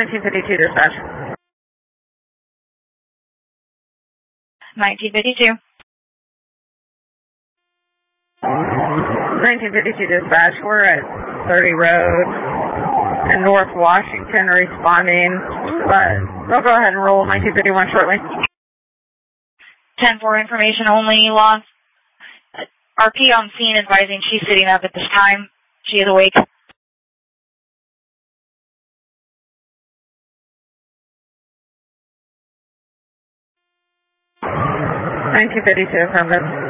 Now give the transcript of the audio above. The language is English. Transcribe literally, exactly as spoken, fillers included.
nineteen fifty-two dispatch. nineteen fifty-two. nineteen fifty-two dispatch, we're at thirty Road in North Washington responding. But they'll go ahead and roll nineteen fifty-one shortly. ten four information only, lost. R P on scene advising she's sitting up at this time. She is awake. nineteen fifty-two, affirmative.